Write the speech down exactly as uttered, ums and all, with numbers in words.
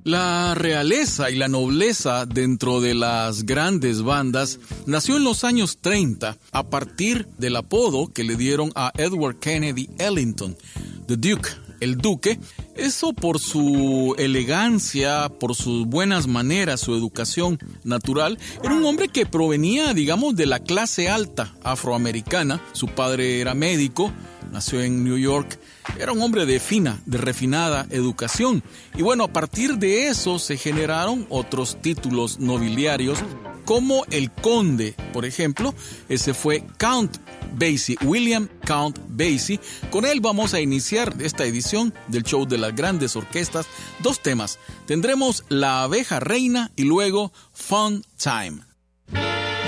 La realeza y la nobleza dentro de las grandes bandas nació en los años treinta a partir del apodo que le dieron a Edward Kennedy Ellington, The Duke, el Duque. Eso por su elegancia, por sus buenas maneras, su educación natural. Era un hombre que provenía, digamos, de la clase alta afroamericana. Su padre era médico, nació en New York. Era un hombre de fina, de refinada educación. Y bueno, a partir de eso se generaron otros títulos nobiliarios, como el conde, por ejemplo. Ese fue Count Basie, William Count Basie. Con él vamos a iniciar esta edición del show de las grandes orquestas. Dos temas. Tendremos La abeja reina y luego Fun Time.